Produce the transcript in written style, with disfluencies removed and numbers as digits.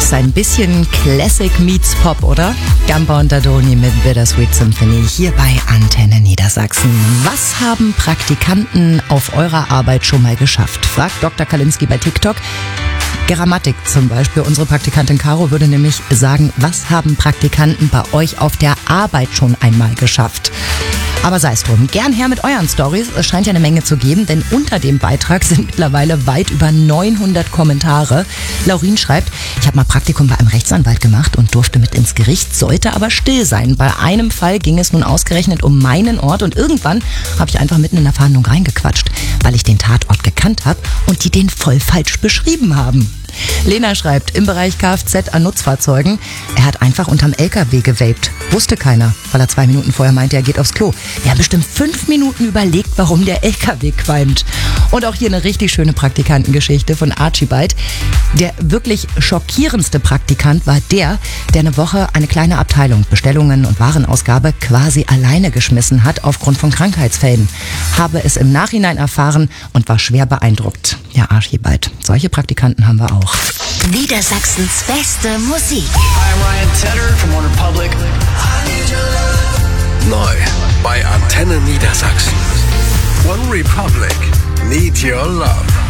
ist ein bisschen Classic meets Pop, oder? Gamba und Dadoni mit Bittersweet Symphony hier bei Antenne Niedersachsen. Was haben Praktikanten auf eurer Arbeit schon mal geschafft? Fragt Dr. Kalinski bei TikTok. Grammatik zum Beispiel. Unsere Praktikantin Caro würde nämlich sagen, was haben Praktikanten bei euch auf der Arbeit schon einmal geschafft? Aber sei es drum, gern her mit euren Stories. Es scheint ja eine Menge zu geben, denn unter dem Beitrag sind mittlerweile weit über 900 Kommentare. Laurin schreibt, ich habe mal Praktikum bei einem Rechtsanwalt gemacht und durfte mit ins Gericht, sollte aber still sein. Bei einem Fall ging es nun ausgerechnet um meinen Ort und irgendwann habe ich einfach mitten in der Verhandlung reingequatscht, weil ich den Tatort gekannt habe und die den voll falsch beschrieben haben. Lena schreibt, im Bereich Kfz an Nutzfahrzeugen, er hat einfach unterm LKW gewaped. Wusste keiner, weil er 2 Minuten vorher meinte, er geht aufs Klo. Wir haben bestimmt 5 Minuten überlegt, warum der LKW qualmt. Und auch hier eine richtig schöne Praktikantengeschichte von Archibald. Der wirklich schockierendste Praktikant war der eine Woche eine kleine Abteilung Bestellungen und Warenausgabe quasi alleine geschmissen hat aufgrund von Krankheitsfällen. Habe es im Nachhinein erfahren und war schwer beeindruckt. Ja, Archibald. Solche Praktikanten haben wir auch. Niedersachsens beste Musik. I'm Ryan Tedder from OneRepublic. Neu bei Antenne Niedersachsen. OneRepublic. Need Your Love.